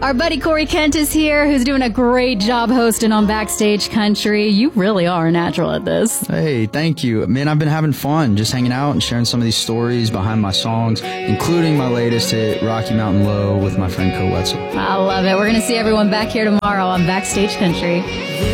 Our buddy Corey Kent is here, who's doing a great job hosting on Backstage Country. You really are a natural at this. Hey, thank you. Man, I've been having fun just hanging out and sharing some of these stories behind my songs, including my latest hit, Rocky Mountain Low, with my friend Co Wetzel. I love it. We're going to see everyone back here tomorrow on Backstage Country.